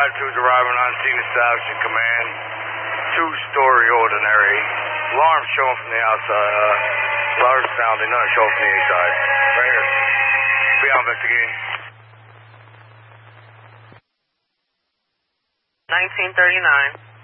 Latitude's arriving on scene establishing command. Two-story ordinary. Alarm showing from the outside. Large sounding, none showing from the inside. Right here. Be out investigating. 1939.